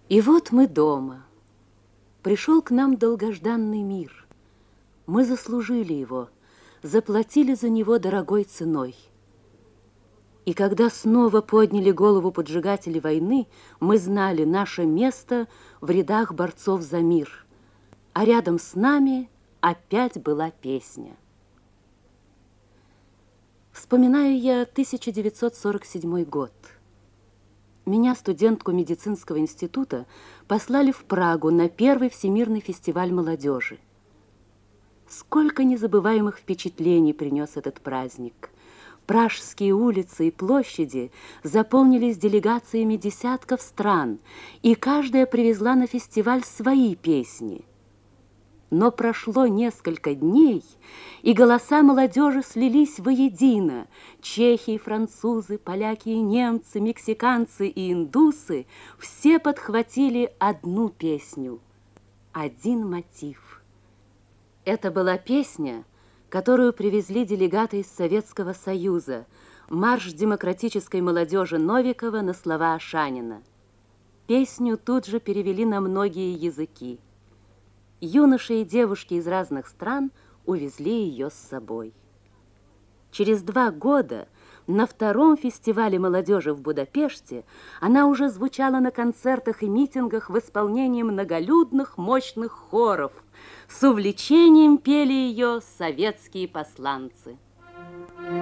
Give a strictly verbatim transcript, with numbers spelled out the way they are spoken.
И вот мы дома. Пришел к нам долгожданный мир. Мы заслужили его, заплатили за него дорогой ценой. И когда снова подняли голову поджигатели войны, мы знали наше место в рядах борцов за мир. А рядом с нами опять была песня. Вспоминаю я тысяча девятьсот сорок седьмой год. Меня, студентку медицинского института, послали в Прагу на первый всемирный фестиваль молодежи. Сколько незабываемых впечатлений принес этот праздник. Пражские улицы и площади заполнились делегациями десятков стран, и каждая привезла на фестиваль свои песни. Но прошло несколько дней, и голоса молодежи слились воедино. Чехи и французы, поляки и немцы, мексиканцы и индусы все подхватили одну песню, один мотив. Это была песня, которую привезли делегаты из Советского Союза, марш демократической молодежи Новикова на слова Ашанина. Песню тут же перевели на многие языки. Юноши и девушки из разных стран увезли ее с собой. Через два года на втором фестивале молодежи в Будапеште она уже звучала на концертах и митингах в исполнении многолюдных мощных хоров. С увлечением пели ее советские посланцы.